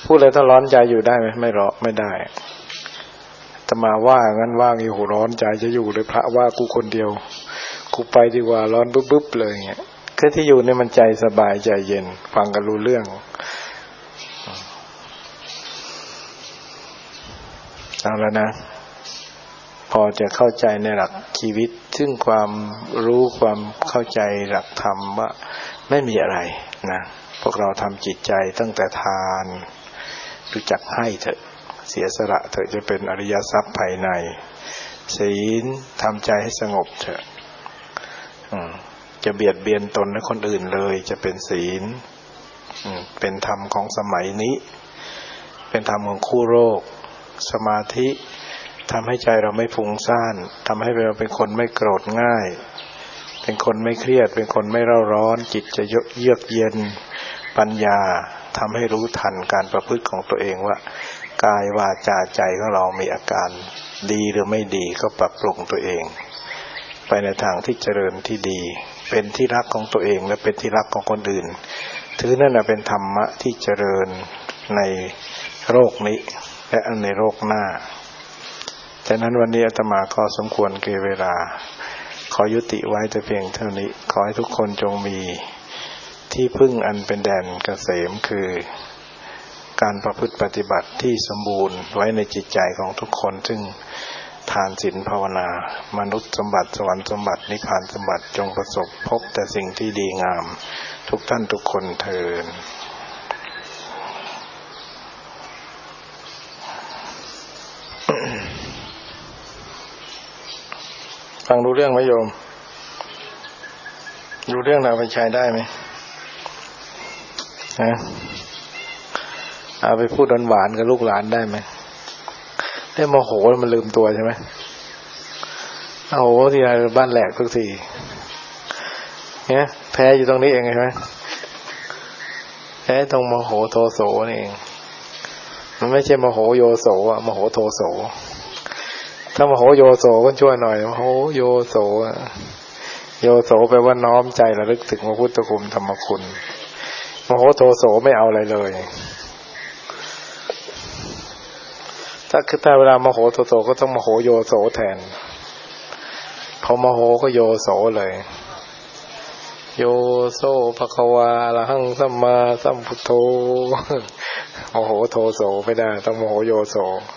พูดเลยถ้าร้อนใจอยู่ได้ไหมไม่ร้อนไม่ได้แต่มาว่างั้นว่างี้โหร้อนใจจะอยู่เลยพระว่ากูคนเดียวกูไปดีกว่าร้อนบึ๊บๆเลยเงี้ยคือที่อยู่เนี่ยมันใจสบายใจเย็นฟังกันรู้เรื่องเอาแล้วนะพอจะเข้าใจในหลักชีวิตซึ่งความรู้ความเข้าใจหลักธรรมว่าไม่มีอะไรนะพวกเราทำจิตใจตั้งแต่ทานรู้จักให้เถอะเสียสละเถอะจะเป็นอริยทรัพย์ภายในศีลทำใจให้สงบเถอะจะเบียดเบียนตนและคนอื่นเลยจะเป็นศีลเป็นธรรมของสมัยนี้เป็นธรรมของคู่โลกสมาธิทำให้ใจเราไม่ฟุ้งซ่านทำให้เราเป็นคนไม่โกรธง่ายเป็นคนไม่เครียดเป็นคนไม่เร่าร้อนจิตจะเยือกเย็นปัญญาทำให้รู้ทันการประพฤติของตัวเองว่ากายวาจาใจของเรามีอาการดีหรือไม่ดีก็ปรับปรุงตัวเองไปในทางที่เจริญที่ดีเป็นที่รักของตัวเองและเป็นที่รักของคนอื่นถือนั่นเป็นธรรมะที่เจริญในโลกนี้และในโลกหน้าฉะนั้นวันนี้อาตมาก็สมควรแก่เวลาขอยุติไว้แต่เพียงเท่านี้ขอให้ทุกคนจงมีที่พึ่งอันเป็นแดนเกษมคือการประพฤติปฏิบัติที่สมบูรณ์ไว้ในจิตใจของทุกคนซึ่งทานศีลภาวนามนุษย์สมบัติสวรรค์สมบัตินิพพานสมบัติจงประสบพบแต่สิ่งที่ดีงามทุกท่านทุกคนเทอญฟังรู้เรื่องไหมโยมรู้เรื่องเอาไปใช้ได้ไหมนะเอาไปพูดหวานๆกับลูกหลานได้ไหมได้โมโหมันลืมตัวใช่ไหมโอ้โหทีไรบ้านแหลกทุกทีเนี่ยแพ้อยู่ตรงนี้เองใช่ไหมแพ้ตรงโมโหโทโสนี่เองมันไม่ใช่โมโหโยโสอะโมโหโทโสถ้าโมโหโยโสก็ช่วยหน่อยโมโหโยโสโยโสแปลว่าน้อมใจระลึกถึงพระพุทธคุณธรรมคุณโมโหโทโสไม่เอาอะไรเลยถ้าเวลาโมโหโทโสก็ต้องโมโหโยโสแทนพอโมโหก็โยโสเลยโยโสภควาอะระหังสัมมาสัมพุทโธโมโหโทโสไม่ได้ต้องโมโหโยโส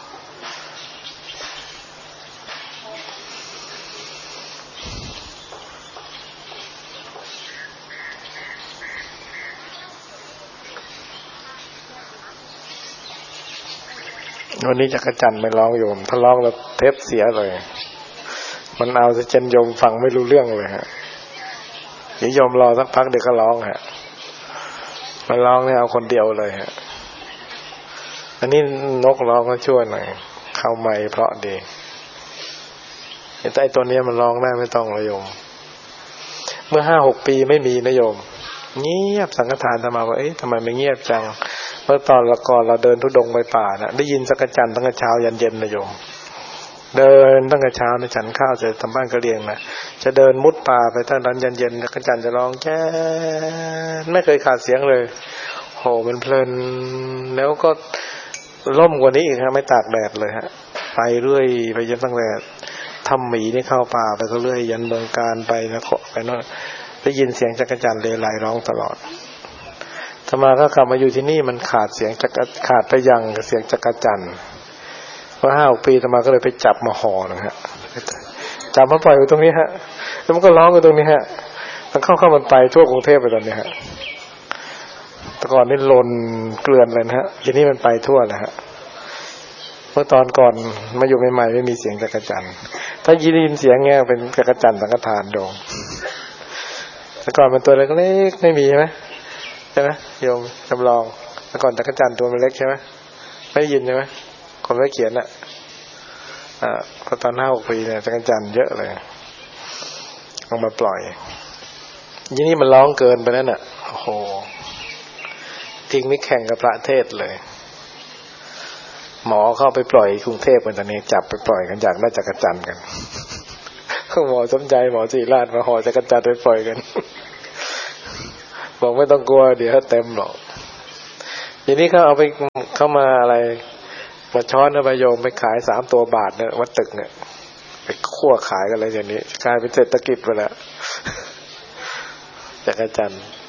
วันนี้จักรจันทร์ไม่ร้องโยมถ้าร้องแล้วเทปเสียเลยมันเอาจะเจนโยมฟังไม่รู้เรื่องเลยฮะเดี๋ยวโยมรอสักพักเดี๋ยวก็ร้องฮะมันร้องเนี่ยเอาคนเดียวเลยฮะอันนี้นกร้องก็ช่วยหน่อยเข้าไมค์เพราะดีแต่ไอ้ตัวนี้มันร้องได้ไม่ต้องเลยโยมเมื่อ 5-6 ปีไม่มีนะโยมเงียบสังฆทานธรรมาว่าเอ๊ะทำไมไม่เงียบจังเมื่อตอนละก่อนเราเดินทุดงไปป่านะได้ยินจักรจันทร์ตั้งแต่เช้ายันเย็นนะโยมเดินตั้งแต่เช้านะฉันข้าวเสร็จทำบ้านกระเรียงนะจะเดินมุดป่าไปตั้งแต่ยันเย็นจักรจันทร์จะร้องแจ้ไม่เคยขาดเสียงเลยโหมันเพลินแล้วก็ร่มกว่านี้อีกฮะไม่ตากแดดเลยฮะไปเรื่อยไปยันตั้งแต่ทำหมีนี่เข้าป่าไปก็เรื่อยยันเมืองการไปนะขอไปโน่นได้ยินเสียงจักรจันทร์เลไลร้องตลอดธรรมาก็กลับมาอยู่ที่นี่มันขาดเสียงขาดไปยังเสียงจักรจันทร์เพราะ 5-6 ปีธรรมาก็เลยไปจับมาห่อนะฮะจับมาปล่อยอยู่ตรงนี้ฮะแล้วมันก็ร้องอยู่ตรงนี้ฮะมันเข้ามันไปทั่วกรุงเทพไปตอนนี้ฮะแต่ก่อนนี่ลนเกลื่อนเลยนะฮะทีนี้มันไปทั่วแล้วฮะเมื่อตอนก่อนมาอยู่ใหม่ๆไม่มีเสียงจักรจันทร์ถ้ายินเสียงเงี้ยเป็นจักรจันทร์สังฆทานดงแต่ก่อนมันตัวเล็กๆไม่มีใช่ไหมใช่ไหมโยมจำลองแต่ก่อนจักรจันทร์ตัวมันเล็กใช่ไหมไม่ยินใช่ไหมคนไม่เขียนอ่ะพอตอน 5-6 ปีเนี่ยจักรจันทร์เยอะเลยเอามาปล่อยทีนี้มันร้องเกินไปแล้วน่ะโอ้โหทิ้งนี่แข่งกับพระเทศเลยหมอเข้าไปปล่อยกรุงเทพกันตอนนี้จับไปปล่อยกันจากได้จักรจันทร์กันหมอสมใจหมอศิริราชมาห่อจักรจันทร์ไปปล่อยกันบอกไม่ต้องกลัวเดี๋ยวเต็มหรอกทีนี้เขาเอาไปเข้ามาอะไรมาช้อนเอาไปโยมไปขาย3 ตัวบาทเนี่ยวัดตึกเนี่ยไปคั่วขายกันเลยอย่างนี้กลายเป็นเศรษฐกิจไปแล้วจักรจันทร์